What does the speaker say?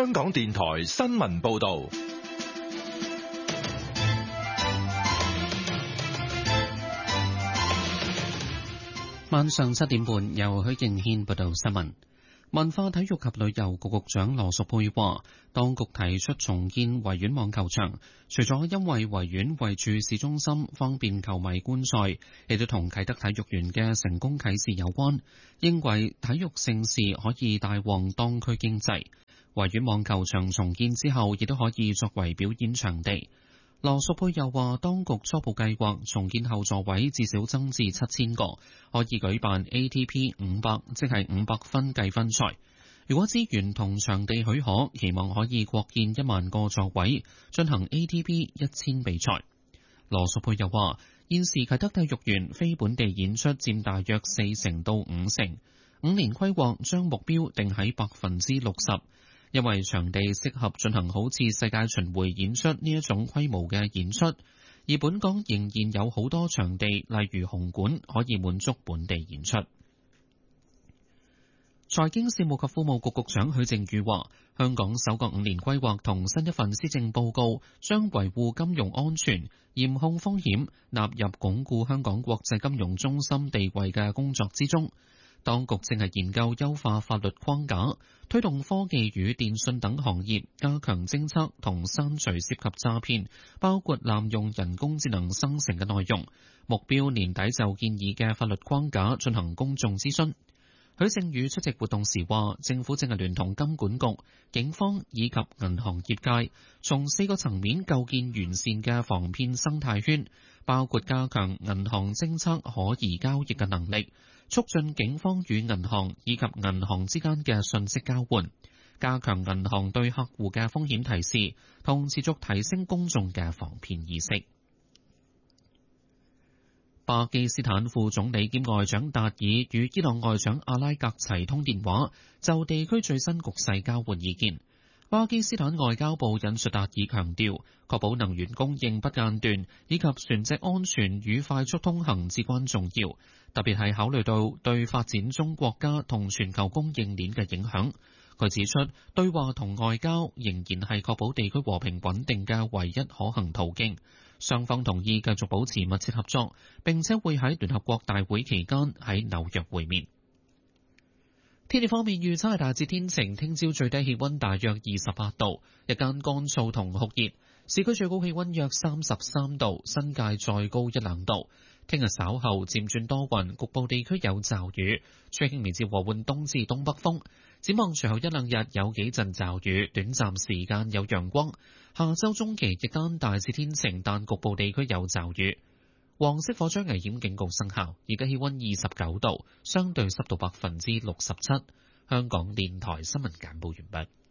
香港電台新聞報道。 晚上7點半，由許敬軒報道新聞。文化體育及旅遊局局長羅淑佩話，當局提出重建維園網球場，除咗因為維園位處市中心，方便球迷觀賽，亦都同啟德體育園嘅成功啟示有關，認為體育盛事可以帶旺當區經濟。維園網球場重建之後，亦都可以作為表演場地。羅淑佩又話，當局初步計劃重建後座位至少增至7000個，可以舉辦 ATP 500，即係500分計分賽。如果資源同場地許可，期望可以擴建1萬個座位，進行 ATP 1000比賽。羅淑佩又話，現時啟德體育園非本地演出佔大約40%到50%，5年規劃將目標定喺60%。因為場地適合進行好似世界巡迴演出呢一種規模嘅演出，而本港仍然有好多場地，例如紅館，可以滿足本地演出。財經事務及庫務局局長許正宇話，香港首個5年規劃同新一份施政報告將維護金融安全、嚴控風險納入鞏固香港國際金融中心地位嘅工作之中。當局正係研究優化法律框架，推動科技與電訊等行業加強偵測同刪除涉及詐騙，包括濫用人工智能生成嘅內容。目標年底就建議嘅法律框架進行公眾諮詢。許正宇出席活動時話，政府正係聯同金管局、警方以及銀行業界，從4個層面構建完善嘅防騙生態圈，包括加強銀行偵測可疑交易嘅能力，促進警方與銀行以及銀行之間嘅信息交換，加強銀行對客戶嘅風險提示，同持續提升公眾嘅防騙意識。巴基斯坦副總理兼外長達爾與伊朗外長阿拉格齊通電話，就地區最新局勢交換意見。巴基斯坦外交部引述達爾強調，確保能源供應不間斷以及船隻安全與快速通行至關重要，特別係考慮到對發展中國家同全球供應鏈嘅影響。佢指出，對話同外交仍然係確保地區和平穩定嘅唯一可行途徑。雙方同意繼續保持密切合作，並且會喺聯合國大會期間喺紐約會面。天氣方面預測係大致天晴，聽朝最低氣溫大約28度，日間乾燥同酷熱，市區最高氣溫約33度，新界再高1-2度。聽日稍後漸轉多雲，局部地區有驟雨，吹輕微至和緩東至東北風。展望隨後1-2日有幾陣驟雨，短暫時間有陽光。下周中期日間大致天晴，但局部地區有驟雨。黃色火災危險警告生效。而家氣溫29度，相對濕度67%。香港電台新聞簡報完畢。